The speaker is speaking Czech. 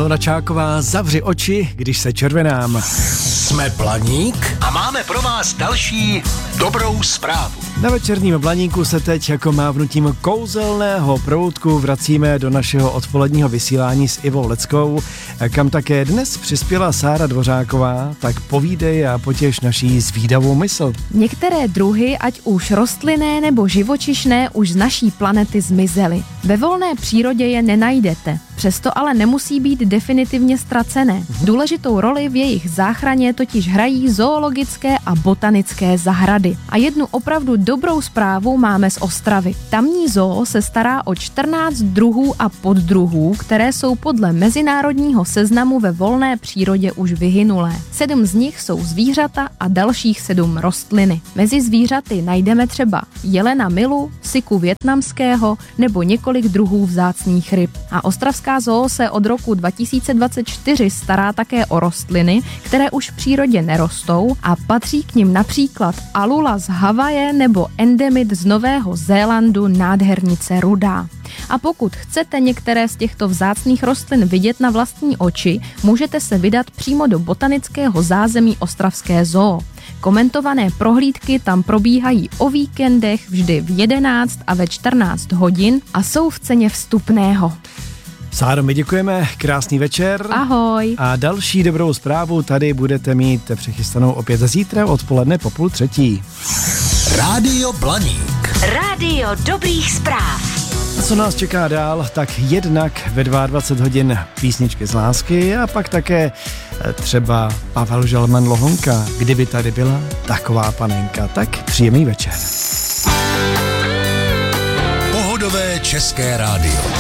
Ilona Čáková, zavři oči, když se červenám. Jsme Blaník a máme pro vás další dobrou zprávu. Na večerním Blaníku se teď jako mávnutím kouzelného proutku vracíme do našeho odpoledního vysílání s Ivou Leckou, kam také dnes přispěla Sára Dvořáková, tak povídej a potěš naší zvídavou mysl. Některé druhy, ať už rostlinné nebo živočišné, už z naší planety zmizely. Ve volné přírodě je nenajdete. Přesto ale nemusí být definitivně ztracené. Důležitou roli v jejich záchraně totiž hrají zoologické a botanické zahrady. A jednu opravdu dobrou zprávu máme z Ostravy. Tamní zoo se stará o 14 druhů a poddruhů, které jsou podle mezinárodního seznamu ve volné přírodě už vyhynulé. 7 z nich jsou zvířata a dalších 7 rostliny. Mezi zvířaty najdeme třeba jelena milu, siku vietnamského nebo několik druhů vzácných ryb. A ostravská zoo se od roku 2024 stará také o rostliny, které už v přírodě nerostou a patří k nim například alula z Havaje nebo endemit z Nového Zélandu nádhernice rudá. A pokud chcete některé z těchto vzácných rostlin vidět na vlastní oči, můžete se vydat přímo do botanického zázemí Ostravské zoo. Komentované prohlídky tam probíhají o víkendech vždy v 11 a ve 14 hodin a jsou v ceně vstupného. Sáro, my děkujeme, krásný večer. Ahoj. A další dobrou zprávu tady budete mít přichystanou opět zítra odpoledne po 2:30. Rádio Blaník. Rádio dobrých zpráv. A co nás čeká dál, tak jednak ve 22 hodin písničky z lásky a pak také třeba Pavel Želman Lohonka, kdyby tady byla taková panenka. Tak příjemný večer. Pohodové české rádio.